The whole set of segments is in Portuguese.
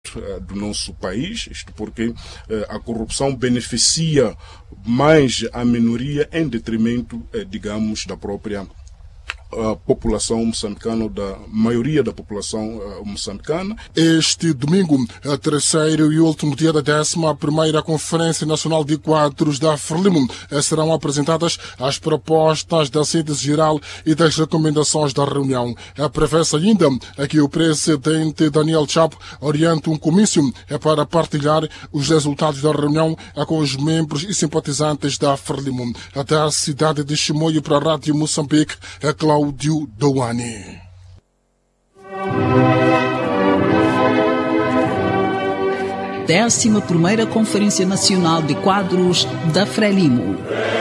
desenvolvimento do nosso país, isto porque a corrupção beneficia mais a minoria em detrimento, digamos, da própria população moçambicana, da maioria da população moçambicana. Este domingo, terceiro e último dia da 11ª Conferência Nacional de Quadros da Frelimo, serão apresentadas as propostas da síntese geral e das recomendações da reunião. Prevê-se ainda que o presidente Daniel Chapo oriente um comício para partilhar os resultados da reunião com os membros e simpatizantes da Frelimo. Da cidade de Chimoio para a Rádio Moçambique, Cláudio Douane. Décima primeira Conferência Nacional de Quadros da Frelimo.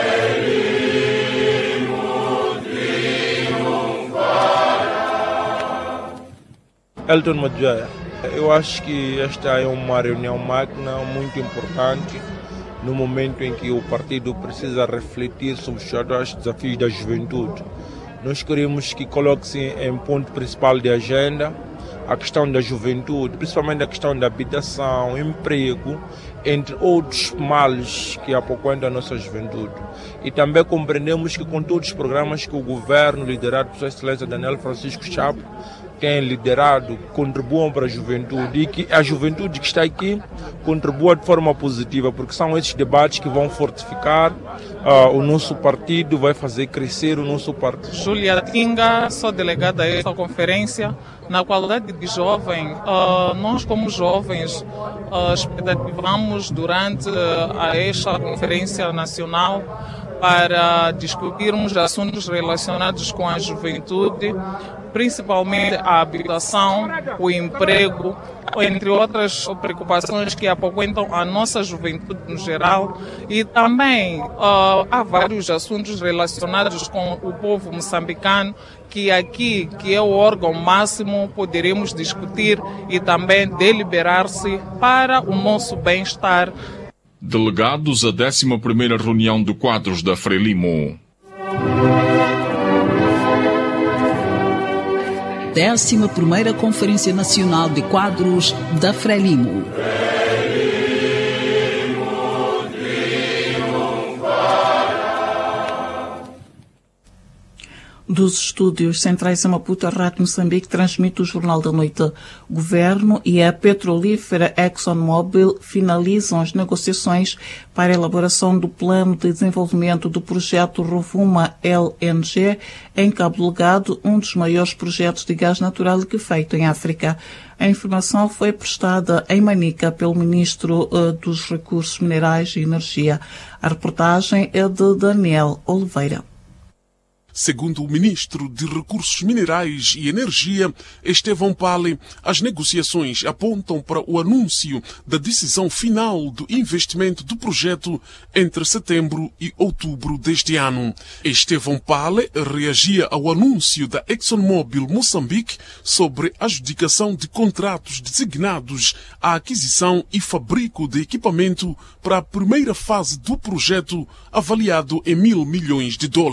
Elton Madjaya, eu acho que esta é uma reunião magna, muito importante, no momento em que o partido precisa refletir sobre os desafios da juventude. Nós queremos que coloque-se em ponto principal de agenda a questão da juventude, principalmente a questão da habitação, emprego, entre outros males que apoquentam a nossa juventude. E também compreendemos que com todos os programas que o governo, liderado por Sua Excelência Daniel Francisco Chapo, tem liderado, contribuam para a juventude e que a juventude que está aqui contribua de forma positiva, porque são esses debates que vão fortificar o nosso partido, vai fazer crescer o nosso partido. Júlia Tinga, sou delegada a esta conferência. Na qualidade de jovem, nós como jovens expectativamos durante esta conferência nacional para discutirmos assuntos relacionados com a juventude, principalmente a habitação, o emprego, entre outras preocupações que apoquentam a nossa juventude no geral. E também há vários assuntos relacionados com o povo moçambicano que aqui, que é o órgão máximo, poderemos discutir e também deliberar-se para o nosso bem-estar. Delegados à 11ª reunião de quadros da Frelimo. 11ª Conferência Nacional de Quadros da Frelimo. Dos estúdios centrais em Maputo, a Rádio Moçambique transmite o Jornal da Noite. Governo e a petrolífera ExxonMobil finalizam as negociações para a elaboração do plano de desenvolvimento do projeto Rovuma LNG em Cabo Delgado, um dos maiores projetos de gás natural liquefeito em África. A informação foi prestada em Manica pelo Ministro dos Recursos Minerais e Energia. A reportagem é de Daniel Oliveira. Segundo o ministro de Recursos Minerais e Energia, Estevão Pale, as negociações apontam para o anúncio da decisão final do investimento do projeto entre setembro e outubro deste ano. Estevão Pale reagia ao anúncio da ExxonMobil Moçambique sobre a adjudicação de contratos designados à aquisição e fabrico de equipamento para a primeira fase do projeto, avaliado em $1.000 milhões.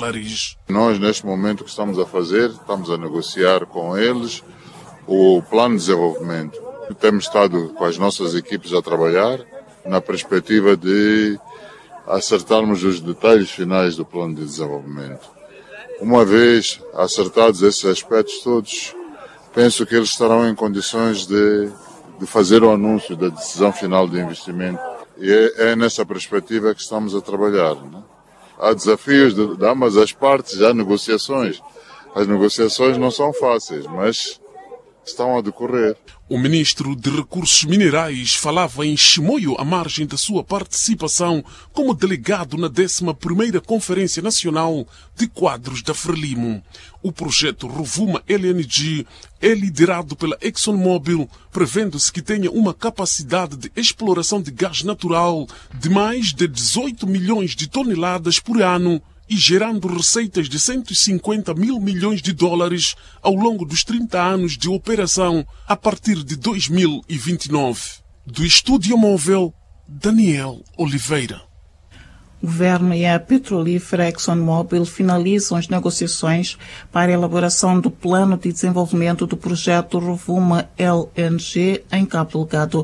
Nós, neste momento, o que estamos a fazer, estamos a negociar com eles o plano de desenvolvimento. Temos estado com as nossas equipes a trabalhar na perspectiva de acertarmos os detalhes finais do plano de desenvolvimento. Uma vez acertados esses aspectos todos, penso que eles estarão em condições de fazer o anúncio da decisão final de investimento. E é nessa perspectiva que estamos a trabalhar, né? Há desafios de ambas as partes, há negociações. As negociações não são fáceis, mas estão a decorrer. O ministro de Recursos Minerais falava em Chimoio à margem da sua participação como delegado na 11ª Conferência Nacional de Quadros da Frelimo. O projeto Rovuma LNG é liderado pela ExxonMobil, prevendo-se que tenha uma capacidade de exploração de gás natural de mais de 18 milhões de toneladas por ano e gerando receitas de $150 mil milhões ao longo dos 30 anos de operação a partir de 2029. Do Estúdio Móvel, Daniel Oliveira. O Governo e a petrolífera ExxonMobil finalizam as negociações para a elaboração do plano de desenvolvimento do projeto Rovuma LNG em Cabo Delgado.